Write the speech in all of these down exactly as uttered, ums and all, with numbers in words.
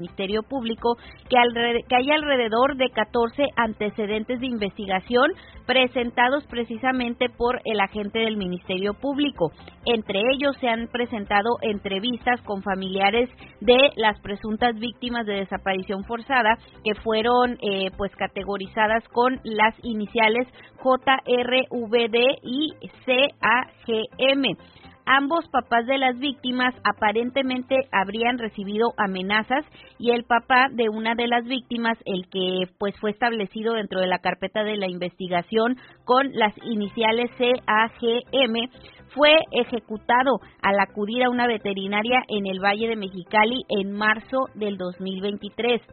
Ministerio Público que, alre- que hay alrededor de catorce antecedentes de investigación presentados precisamente por el agente del Ministerio Público. Entre ellos se han presentado entrevistas con familiares de las presuntas víctimas de desaparición forzada que fueron eh, pues categorizadas con las iniciales J R V D y C A G M. Ambos papás de las víctimas aparentemente habrían recibido amenazas y el papá de una de las víctimas, el que pues fue establecido dentro de la carpeta de la investigación con las iniciales C A G M, fue ejecutado al acudir a una veterinaria en el Valle de Mexicali en marzo del dos mil veintitrés.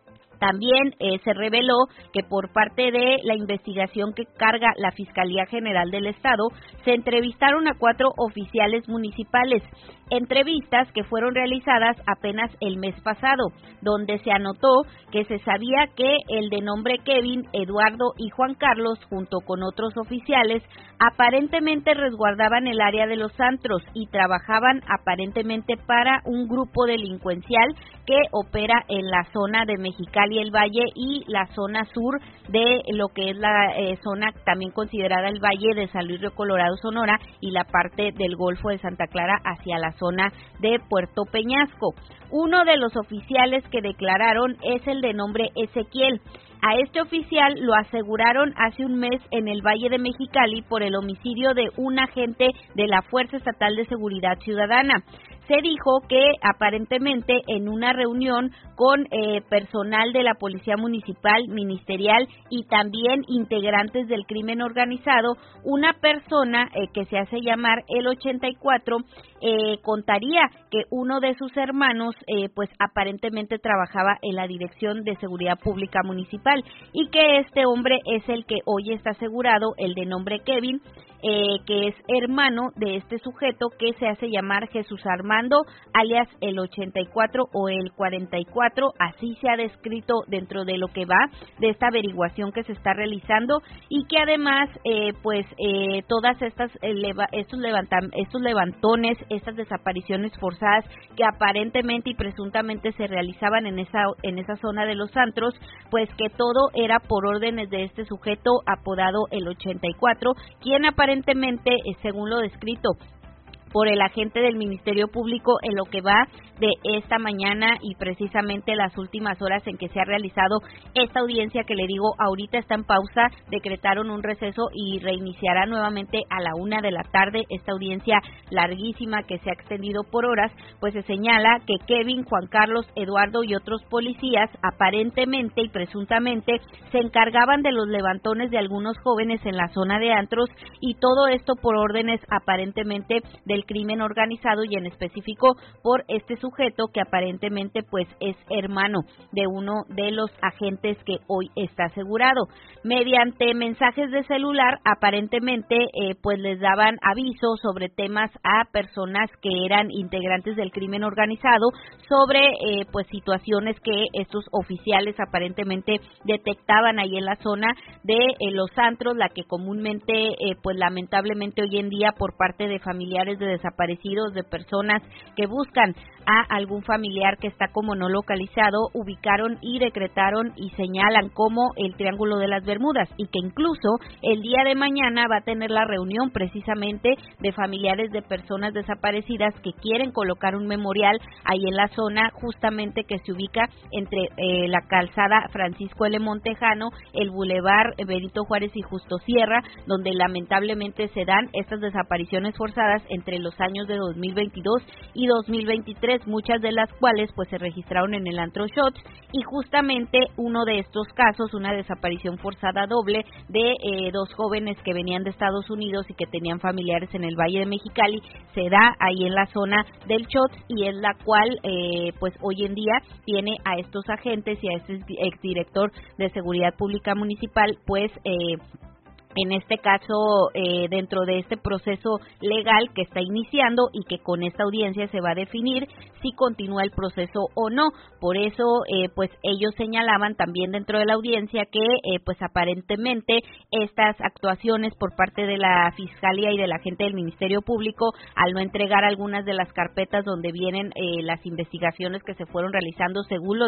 También eh, se reveló que por parte de la investigación que carga la Fiscalía General del Estado, se entrevistaron a cuatro oficiales municipales, entrevistas que fueron realizadas apenas el mes pasado, donde se anotó que se sabía que el de nombre Kevin, Eduardo y Juan Carlos, junto con otros oficiales, aparentemente resguardaban el área de los antros y trabajaban aparentemente para un grupo delincuencial que opera en la zona de Mexicali, el Valle y la zona sur de lo que es la eh, zona también considerada el Valle de San Luis Río Colorado, Sonora, y la parte del Golfo de Santa Clara hacia la zona de Puerto Peñasco. Uno de los oficiales que declararon es el de nombre Ezequiel. A este oficial lo aseguraron hace un mes en el Valle de Mexicali por el homicidio de un agente de la Fuerza Estatal de Seguridad Ciudadana. Se dijo que aparentemente en una reunión con eh, personal de la Policía Municipal, Ministerial y también integrantes del crimen organizado, una persona eh, que se hace llamar el ochenta y cuatro eh, contaría que uno de sus hermanos eh, pues aparentemente trabajaba en la Dirección de Seguridad Pública Municipal y que este hombre es el que hoy está asegurado, el de nombre Kevin, Eh, que es hermano de este sujeto que se hace llamar Jesús Armando, alias el ochenta y cuatro o el cuarenta y cuatro, así se ha descrito dentro de lo que va de esta averiguación que se está realizando y que además eh, pues eh, todas estas eh, leva, estos, levantam, estos levantones, estas desapariciones forzadas que aparentemente y presuntamente se realizaban en esa, en esa zona de los antros, pues que todo era por órdenes de este sujeto apodado el ochenta y cuatro, quien aparentemente Aparentemente, según lo descrito por el agente del Ministerio Público en lo que va de esta mañana y precisamente las últimas horas en que se ha realizado esta audiencia que le digo ahorita está en pausa, decretaron un receso y reiniciará nuevamente a la una de la tarde esta audiencia larguísima que se ha extendido por horas, pues se señala que Kevin, Juan Carlos, Eduardo y otros policías aparentemente y presuntamente se encargaban de los levantones de algunos jóvenes en la zona de antros y todo esto por órdenes aparentemente del crimen organizado y en específico por este sujeto que aparentemente pues es hermano de uno de los agentes que hoy está asegurado. Mediante mensajes de celular aparentemente eh, pues les daban aviso sobre temas a personas que eran integrantes del crimen organizado sobre eh, pues situaciones que estos oficiales aparentemente detectaban ahí en la zona de eh, los antros, la que comúnmente eh, pues lamentablemente hoy en día por parte de familiares de desaparecidos, de personas que buscan a algún familiar que está como no localizado, ubicaron y decretaron y señalan como el Triángulo de las Bermudas y que incluso el día de mañana va a tener la reunión precisamente de familiares de personas desaparecidas que quieren colocar un memorial ahí en la zona justamente que se ubica entre eh, la calzada Francisco L. Montejano, el bulevar Benito Juárez y Justo Sierra, donde lamentablemente se dan estas desapariciones forzadas entre los años de dos mil veintidós y dos mil veintitrés, muchas de las cuales pues se registraron en el antro Shots y justamente uno de estos casos, una desaparición forzada doble de eh, dos jóvenes que venían de Estados Unidos y que tenían familiares en el Valle de Mexicali, se da ahí en la zona del Shots y es la cual eh, pues hoy en día tiene a estos agentes y a este exdirector de Seguridad Pública Municipal pues eh, en este caso eh, dentro de este proceso legal que está iniciando y que con esta audiencia se va a definir si continúa el proceso o no. Por eso eh, pues ellos señalaban también dentro de la audiencia que eh, pues aparentemente estas actuaciones por parte de la Fiscalía y de la gente del Ministerio Público al no entregar algunas de las carpetas donde vienen eh, las investigaciones que se fueron realizando según los